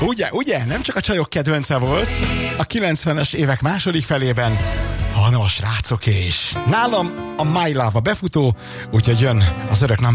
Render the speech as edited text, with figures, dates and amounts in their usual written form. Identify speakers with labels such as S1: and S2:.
S1: Ugye? Nem csak a csajok kedvence volt a 90-es évek második felében, hanem a srácok is. Nálam a My Love a befutó, úgyhogy jön az örök